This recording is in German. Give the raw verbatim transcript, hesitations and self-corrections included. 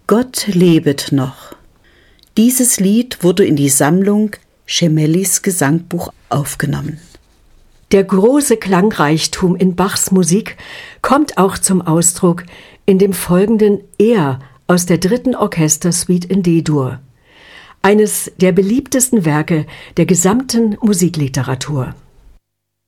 Gott lebet noch. Dieses Lied wurde in die Sammlung Schemellis Gesangbuch aufgenommen. Der große Klangreichtum in Bachs Musik kommt auch zum Ausdruck in dem folgenden Er aus der dritten Orchestersuite in D-Dur, eines der beliebtesten Werke der gesamten Musikliteratur.